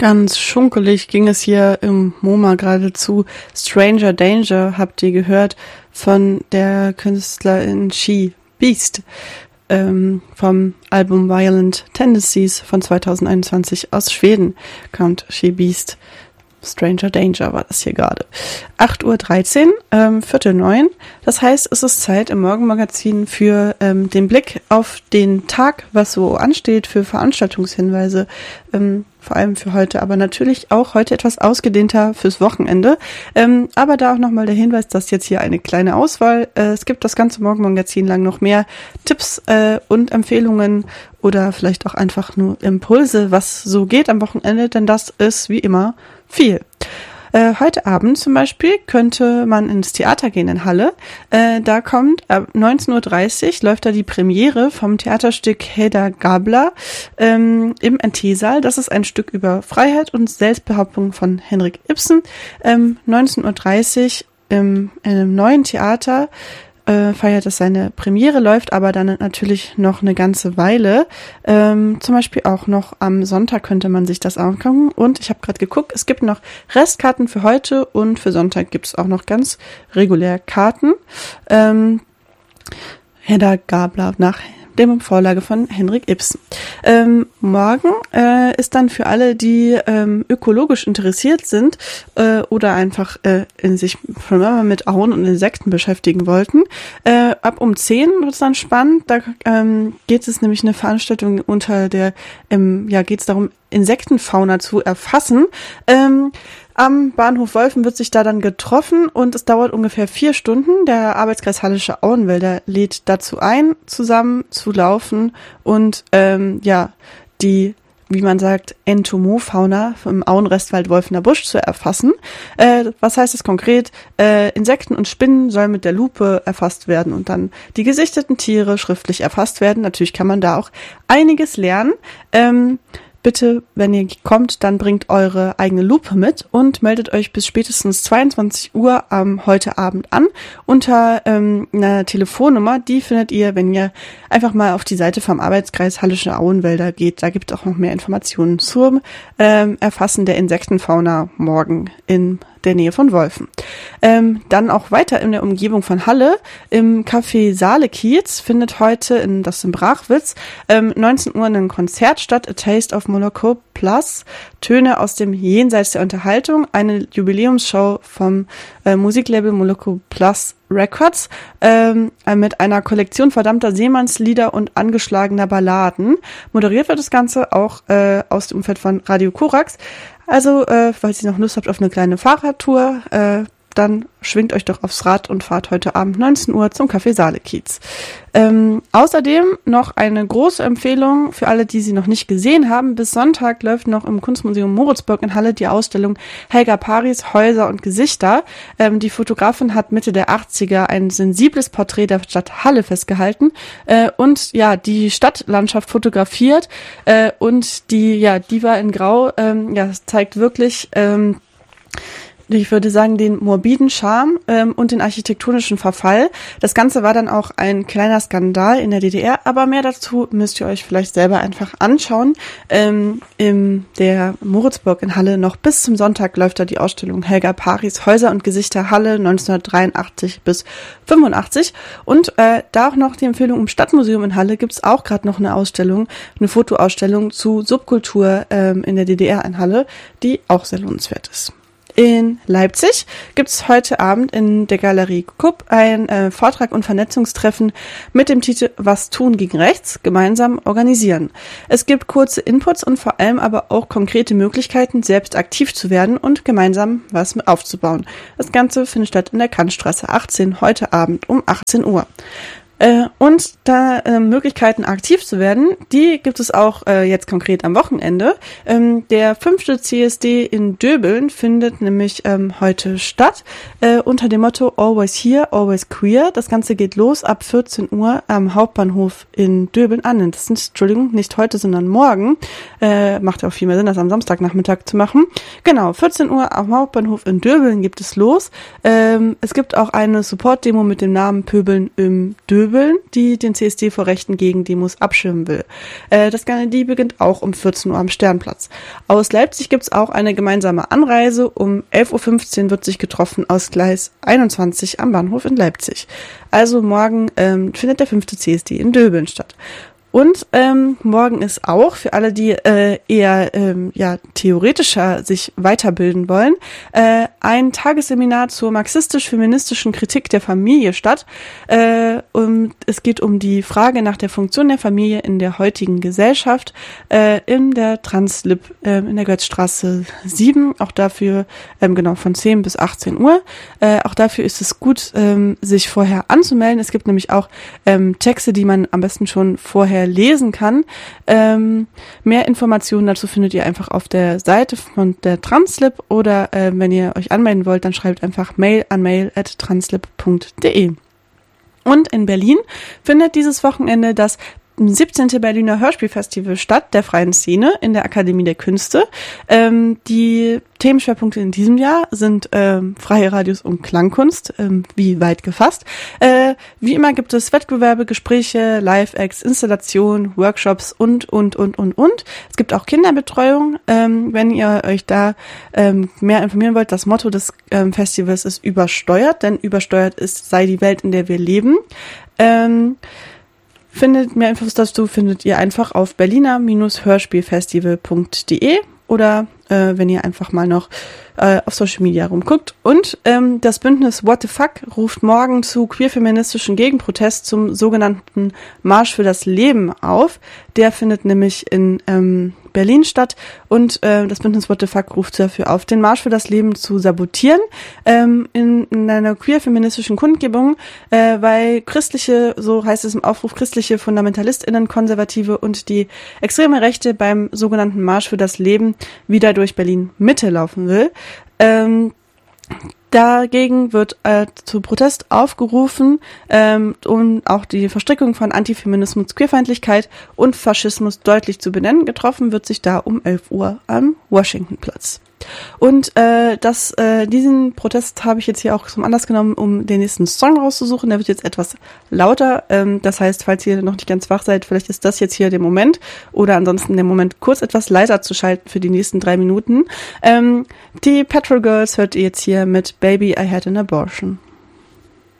Ganz schunkelig ging es hier im MoMA geradezu. Stranger Danger habt ihr gehört von der Künstlerin She Beast vom Album Violent Tendencies von 2021 aus Schweden kommt She Beast. Stranger Danger war das hier gerade. 8:13 Uhr, Viertel 9. Das heißt, es ist Zeit im Morgenmagazin für den Blick auf den Tag, was so ansteht, für Veranstaltungshinweise, vor allem für heute, aber natürlich auch heute etwas ausgedehnter fürs Wochenende. Aber da auch nochmal der Hinweis, dass jetzt hier eine kleine Auswahl, es gibt das ganze Morgenmagazin lang noch mehr Tipps und Empfehlungen oder vielleicht auch einfach nur Impulse, was so geht am Wochenende, denn das ist wie immer viel. Heute Abend zum Beispiel könnte man ins Theater gehen in Halle. Da kommt ab 19:30 Uhr läuft da die Premiere vom Theaterstück Hedda Gabler im NT-Saal. Das ist ein Stück über Freiheit und Selbstbehauptung von Henrik Ibsen. 19:30 Uhr im neuen Theater feiert es seine Premiere, läuft aber dann natürlich noch eine ganze Weile. Zum Beispiel auch noch am Sonntag könnte man sich das angucken. Und ich habe gerade geguckt, es gibt noch Restkarten für heute und für Sonntag gibt es auch noch ganz regulär Karten. Hedda Gabler nach dem Vorlage von Henrik Ibsen. Morgen ist dann für alle, die ökologisch interessiert sind oder einfach in sich schon immer mit Auen und Insekten beschäftigen wollten. Ab um 10 wird es dann spannend. Da geht es nämlich eine Veranstaltung unter der, geht es darum, Insektenfauna zu erfassen. Am Bahnhof Wolfen wird sich da dann getroffen und es dauert ungefähr 4 Stunden. Der Arbeitskreis Hallische Auenwälder lädt dazu ein, zusammen zu laufen und die, wie man sagt, Entomofauna im Auenrestwald Wolfener Busch zu erfassen. Was heißt das konkret? Insekten und Spinnen sollen mit der Lupe erfasst werden und dann die gesichteten Tiere schriftlich erfasst werden. Natürlich kann man da auch einiges lernen. Bitte, wenn ihr kommt, dann bringt eure eigene Lupe mit und meldet euch bis spätestens 22 Uhr heute Abend an unter einer Telefonnummer. Die findet ihr, wenn ihr einfach mal auf die Seite vom Arbeitskreis Hallische Auenwälder geht. Da gibt es auch noch mehr Informationen zum Erfassen der Insektenfauna morgen in der Nähe von Wolfen. Dann auch weiter in der Umgebung von Halle im Café Saale-Kiez findet heute, das ist in Brachwitz, 19 Uhr ein Konzert statt, A Taste of Moloko Plus, Töne aus dem Jenseits der Unterhaltung, eine Jubiläumsshow vom Musiklabel Moloko Plus Records mit einer Kollektion verdammter Seemannslieder und angeschlagener Balladen. Moderiert wird das Ganze auch aus dem Umfeld von Radio Korax. Also, falls ihr noch Lust habt auf eine kleine Fahrradtour, dann schwingt euch doch aufs Rad und fahrt heute Abend 19 Uhr zum Café Saale-Kiez. Außerdem noch eine große Empfehlung für alle, die sie noch nicht gesehen haben. Bis Sonntag läuft noch im Kunstmuseum Moritzburg in Halle die Ausstellung Helga Paris, Häuser und Gesichter. Die Fotografin hat Mitte der 80er ein sensibles Porträt der Stadt Halle festgehalten und die Stadtlandschaft fotografiert und die Diva in Grau zeigt wirklich ich würde sagen, den morbiden Charme und den architektonischen Verfall. Das Ganze war dann auch ein kleiner Skandal in der DDR, aber mehr dazu müsst ihr euch vielleicht selber einfach anschauen. In der Moritzburg in Halle noch bis zum Sonntag läuft da die Ausstellung Helga Paris, Häuser und Gesichter Halle 1983 bis 85. Und da auch noch die Empfehlung im Stadtmuseum in Halle gibt's auch gerade noch eine Ausstellung, eine Fotoausstellung zu Subkultur in der DDR in Halle, die auch sehr lohnenswert ist. In Leipzig gibt's heute Abend in der Galerie Kupp ein Vortrag und Vernetzungstreffen mit dem Titel Was tun gegen rechts? Gemeinsam organisieren. Es gibt kurze Inputs und vor allem aber auch konkrete Möglichkeiten, selbst aktiv zu werden und gemeinsam was aufzubauen. Das Ganze findet statt in der Kantstraße 18 heute Abend um 18 Uhr. Und da Möglichkeiten aktiv zu werden, die gibt es auch jetzt konkret am Wochenende. Der 5. CSD in Döbeln findet nämlich heute statt unter dem Motto Always Here, Always Queer. Das Ganze geht los ab 14 Uhr am Hauptbahnhof in Döbeln an. Das sind, Entschuldigung, nicht heute, sondern morgen. Macht ja auch viel mehr Sinn, das am Samstagnachmittag zu machen. Genau, 14 Uhr am Hauptbahnhof in Döbeln gibt es los. Es gibt auch eine Support-Demo mit dem Namen Pöbeln im Döbeln, die den CSD vor rechten Gegendemos abschirmen will. Die beginnt auch um 14 Uhr am Sternplatz. Aus Leipzig gibt es auch eine gemeinsame Anreise. Um 11.15 Uhr wird sich getroffen aus Gleis 21 am Bahnhof in Leipzig. Also morgen findet der 5. CSD in Döbeln statt. Und morgen ist auch für alle, die eher theoretischer sich weiterbilden wollen, ein Tagesseminar zur marxistisch-feministischen Kritik der Familie statt. Es geht um die Frage nach der Funktion der Familie in der heutigen Gesellschaft in der Translib in der Götzstraße 7. Auch dafür von 10 bis 18 Uhr. Auch dafür ist es gut, sich vorher anzumelden. Es gibt nämlich auch Texte, die man am besten schon vorher lesen kann. Mehr Informationen dazu findet ihr einfach auf der Seite von der Translib oder wenn ihr euch anmelden wollt, dann schreibt einfach Mail an mail@translib.de. Und in Berlin findet dieses Wochenende das 17. Berliner Hörspielfestival statt, der freien Szene in der Akademie der Künste. Die Themenschwerpunkte in diesem Jahr sind freie Radios und Klangkunst, wie weit gefasst. Wie immer gibt es Wettbewerbe, Gespräche, Live-Acts, Installationen, Workshops und. Es gibt auch Kinderbetreuung. Wenn ihr euch da mehr informieren wollt, das Motto des Festivals ist übersteuert, denn übersteuert sei die Welt, in der wir leben. Mehr Infos dazu findet ihr einfach auf berliner-hörspielfestival.de oder wenn ihr einfach mal noch auf Social Media rumguckt. Und das Bündnis What the Fuck ruft morgen zu queer-feministischen Gegenprotest zum sogenannten Marsch für das Leben auf. Der findet nämlich in Berlin statt und das Bündnis What the Fuck ruft dafür auf, den Marsch für das Leben zu sabotieren in einer queer-feministischen Kundgebung, weil christliche, so heißt es im Aufruf, christliche FundamentalistInnen, Konservative und die extreme Rechte beim sogenannten Marsch für das Leben wieder durch Berlin Mitte laufen will. Dagegen wird zu Protest aufgerufen und auch die Verstrickung von Antifeminismus, Queerfeindlichkeit und Faschismus deutlich zu benennen. Getroffen wird sich da um 11 Uhr am Washingtonplatz. Und diesen Protest habe ich jetzt hier auch zum Anlass genommen, um den nächsten Song rauszusuchen. Der wird jetzt etwas lauter. Das heißt, falls ihr noch nicht ganz wach seid, vielleicht ist das jetzt hier der Moment oder ansonsten der Moment, kurz etwas leiser zu schalten für die nächsten 3 Minuten. Die Petrol Girls hört ihr jetzt hier mit Baby, I Had an Abortion.